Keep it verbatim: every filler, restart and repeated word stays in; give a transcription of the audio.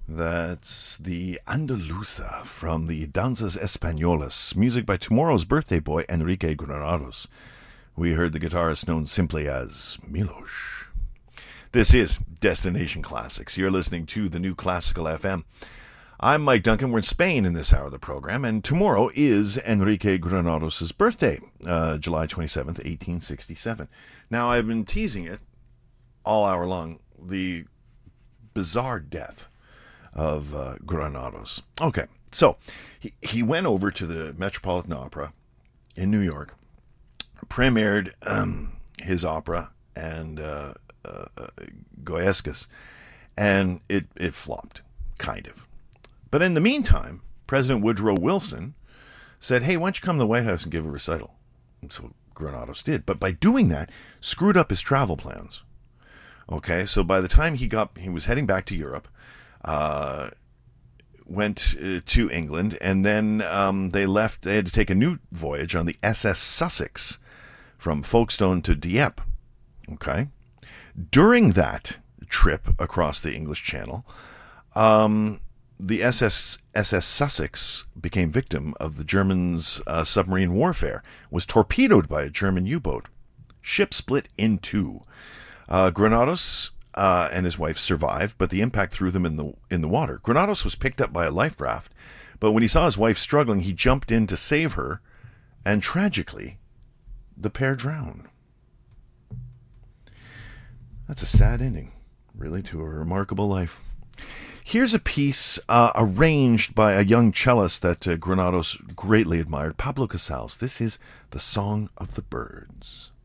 That's the Andaluza from the Danzas Españolas, music by tomorrow's birthday boy, Enrique Granados. We heard the guitarist known simply as Milos. This is Destination Classics. You're listening to the New Classical F M. I'm Mike Duncan. We're in Spain in this hour of the program, and tomorrow is Enrique Granados' birthday, uh, July twenty-seventh, eighteen sixty-seven. Now, I've been teasing it all hour long, the bizarre death of uh, Granados. Okay, so he, he went over to the Metropolitan Opera in New York, premiered um, his opera and uh, uh, Goyescas, and it, it flopped, kind of. But in the meantime, President Woodrow Wilson said, hey, why don't you come to the White House and give a recital? And so Granados did. But by doing that, screwed up his travel plans. Okay, so by the time he got, he was heading back to Europe, Uh, went uh, to England, and then um, they left. They had to take a new voyage on the S S Sussex from Folkestone to Dieppe. Okay, during that trip across the English Channel, um, the S S S S Sussex became victim of the Germans' uh, submarine warfare. Was torpedoed by a German U-boat. Ship split in two. Uh, Granados Uh, and his wife survived, but the impact threw them in the in the water. Granados was picked up by a life raft, but when he saw his wife struggling, he jumped in to save her, and tragically, the pair drowned. That's a sad ending, really, to a remarkable life. Here's a piece uh, arranged by a young cellist that uh, Granados greatly admired, Pablo Casals. This is The Song of the Birds.